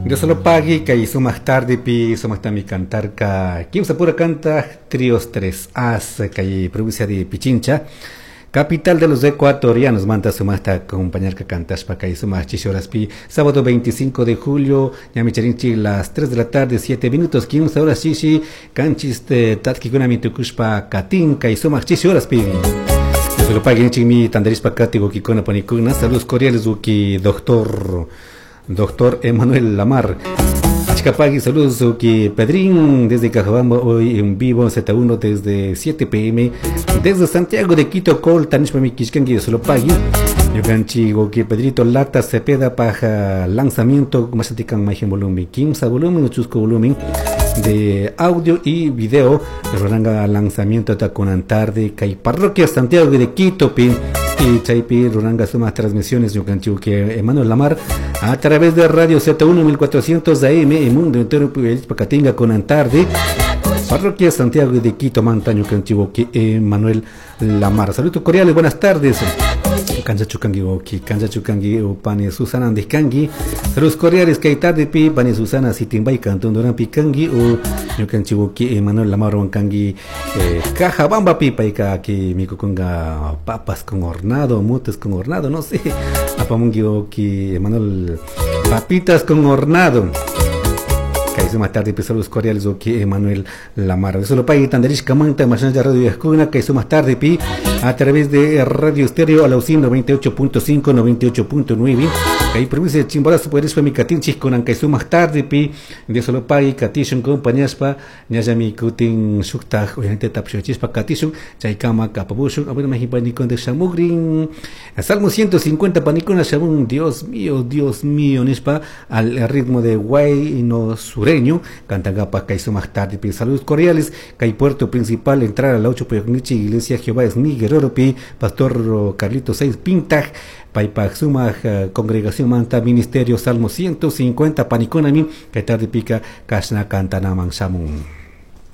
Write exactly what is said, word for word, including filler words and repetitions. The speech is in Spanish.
Yo solo pague que hizo más tarde pi somos también cantar que quien se pura canta tríos tres as que provincia de Pichincha, capital de los ecuatorianos. Manta su más acompañar que cantas para que hizo más chichoras pi sábado veinticinco de julio ya mi charinchi las tres de la tarde siete minutos quince horas chichi canchis de tatki kuna mi tukushpa katin que hizo más chichoras pi. Yo solo pague en mi tandaris pa katigo ki kona panikuna. Saludos cordiales uki doctor Doctor Emanuel Lamar. Achicapagui, saludos que Pedrín desde Cajabamba, hoy en vivo en Z uno desde siete pe eme. Desde Santiago de Quito, Col, Tanishpami Kishkangi, solo pagui. Yo canchigo que Pedrito Lata Cepeda paja lanzamiento, más atican más en volumen, quince volumen, chusco volumen de audio y video. Roranga lanzamiento con tarde, Cay Parroquia Santiago de Quito, Pin. Y Chaipi Ruranga suma transmisiones yo canchigo que Emanuel Lamar a través de Radio Z uno mil cuatrocientos A M y Mundo Entero Pacatinga con Antarde, Parroquia Santiago de Quito, Mantaño canchigo que Emanuel Lamar. Saludos cordiales, buenas tardes. Cancha Chukangi Oki, Cancha Chukangi Upani Susana Deskangi. Saludos cordiales, que hay tarde pi, Pani Susana Sitimbay Cantón Duran Pikangi o yo canchigo que Emanuel Lamar Wankangi Cajabamba pi paika que mi conga papas con hornado, mutes con hornado, no sé. Apamungi Oki Emanuel papitas con hornado. Que más tarde empezó los cordiales o que Emanuel Lamar. Eso lo pague Tanderish Camanta, Machina de Radio Escuna, que hizo más tarde pi a través de Radio Estéreo a la U C I noventa y ocho punto cinco, noventa y ocho punto nueve. Que hay provincia de Chimborazo, puedes fue mi catin chisconan, que hizo más tarde pi de eso lo pague Catishon compañías pa Nyayami Kutin Shukta, obviamente Tapshochis pa Catishon, Chaikama Capabushon, a ver más panicón de Shamugrin. Salmo ciento cincuenta panicona Shamun, Dios mío, Dios mío, Nispa, al ritmo de Guay no sureño, Cantagapa, que hizo más tarde pi. Saludos cordiales, que hay puerto principal, entrar a la ocho Poyognichi, Iglesia Jehová es mi guerrero pi, Pastor Carlito seis Pintag, Paipak Suma, Congregación Manta, Ministerio Salmo ciento cincuenta, Paniconami, que tarde pica, Kashna Cantanaman Shamun.